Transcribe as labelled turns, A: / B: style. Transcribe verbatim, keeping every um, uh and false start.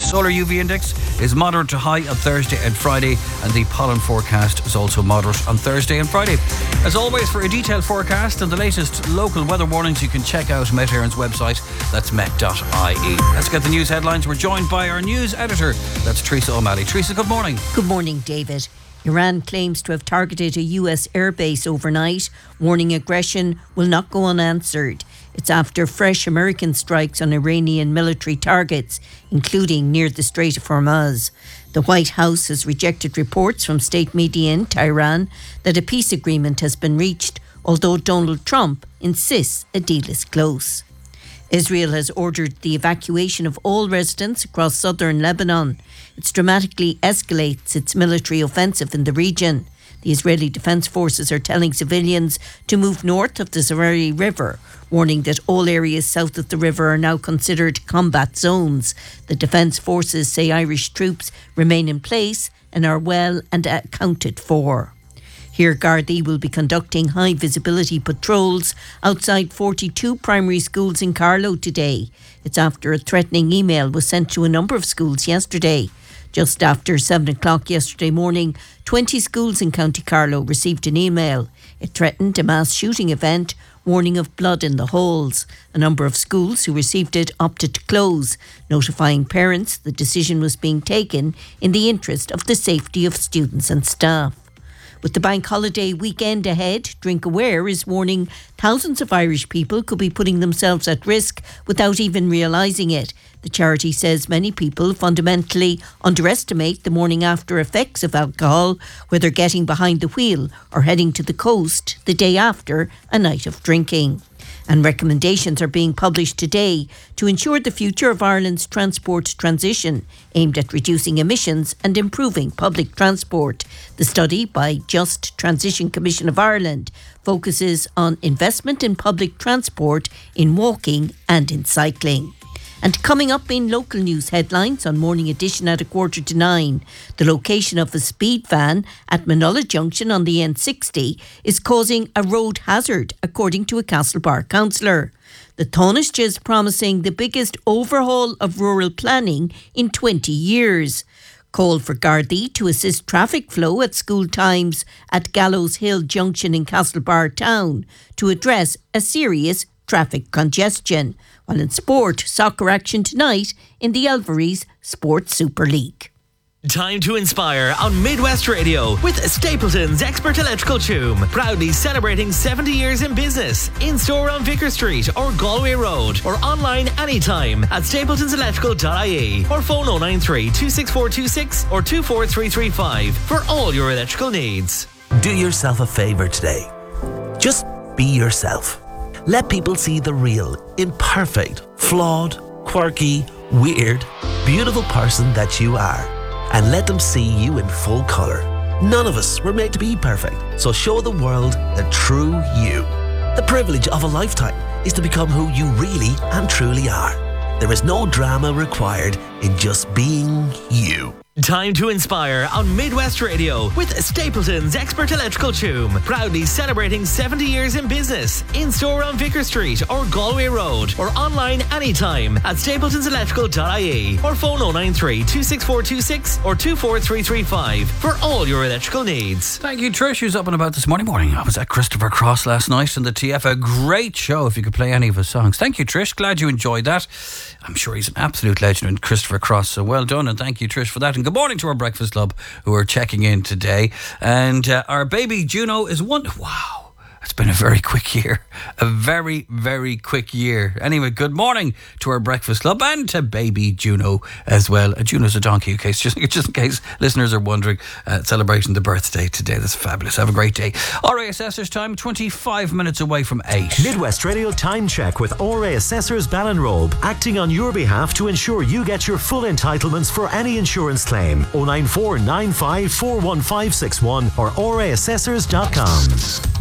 A: Solar U V index is moderate to high on Thursday and Friday, and the pollen forecast is also moderate on Thursday and Friday. As always, for a detailed forecast and the latest local weather warnings, you can check out Met Éireann's website. That's met dot I E. Let's get the news headlines. We're joined by our news editor. That's Teresa O'Malley. Teresa, good morning.
B: Good morning, David. Iran claims to have targeted a U S airbase overnight, warning aggression will not go unanswered. It's after fresh American strikes on Iranian military targets, including near the Strait of Hormuz. The White House has rejected reports from state media in Tehran that a peace agreement has been reached, although Donald Trump insists a deal is close. Israel has ordered the evacuation of all residents across southern Lebanon. It dramatically escalates its military offensive in the region. The Israeli Defense Forces are telling civilians to move north of the Zerari River, warning that all areas south of the river are now considered combat zones. The Defense Forces say Irish troops remain in place and are well and accounted for. Here, Gardaí will be conducting high-visibility patrols outside forty-two primary schools in Carlow today. It's after a threatening email was sent to a number of schools yesterday. Just after seven o'clock yesterday morning, twenty schools in County Carlow received an email. It threatened a mass shooting event, warning of blood in the halls. A number of schools who received it opted to close, notifying parents the decision was being taken in the interest of the safety of students and staff. With the bank holiday weekend ahead, DrinkAware is warning thousands of Irish people could be putting themselves at risk without even realising it. The charity says many people fundamentally underestimate the morning after effects of alcohol, whether getting behind the wheel or heading to the coast the day after a night of drinking. And recommendations are being published today to ensure the future of Ireland's transport transition, aimed at reducing emissions and improving public transport. The study by Just Transition Commission of Ireland focuses on investment in public transport, in walking and in cycling. And coming up in local news headlines on Morning Edition at a quarter to nine, the location of a speed van at Manola Junction on the N sixty is causing a road hazard, according to a Castlebar councillor. The Taoiseach is promising the biggest overhaul of rural planning in twenty years. Call for Gardaí to assist traffic flow at school times at Gallows Hill Junction in Castlebar town to address a serious traffic congestion. While in sport, soccer action tonight in the Alvarez Sports Super League.
C: Time to inspire on Midwest Radio with Stapleton's Expert Electrical Choom. Proudly celebrating seventy years in business. In-store on Vicar Street or Galway Road, or online anytime at stapletons electrical dot I E, or phone oh nine three, two six four two six or two four three three five for all your electrical needs.
D: Do yourself a favour today. Just be yourself. Let people see the real, imperfect, flawed, quirky, weird, beautiful person that you are. And let them see you in full colour. None of us were made to be perfect, so show the world the true you. The privilege of a lifetime is to become who you really and truly are. There is no drama required in just being you.
C: Time to inspire on Midwest Radio with Stapleton's Expert Electrical Choom. Proudly celebrating seventy years in business. In-store on Vicar Street or Galway Road, or online anytime at stapletons electrical dot I E, or phone oh nine three, two six four two six or two four three three five for all your electrical needs.
A: Thank you, Trish, who's up and about this morning. Morning. I was at Christopher Cross last night in the T F. A great show if you could play any of his songs. Thank you, Trish. Glad you enjoyed that. I'm sure he's an absolute legend in Christopher Cross. So well done, and thank you, Trish, for that. And good morning to our Breakfast Club who are checking in today. And uh, our baby Juno is one. Wow. It's been a very quick year. A very, very quick year. Anyway, good morning to our Breakfast Club and to baby Juno as well. Uh, Juno's a donkey, in case, just, just in case listeners are wondering, uh, celebrating the birthday today. That's fabulous. Have a great day. R A Assessors time, twenty-five minutes away from eight.
E: Midwest Radio Time Check with R A Assessors Ballinrobe, acting on your behalf to ensure you get your full entitlements for any insurance claim. oh nine four nine five four one five six one or r a assessors dot com.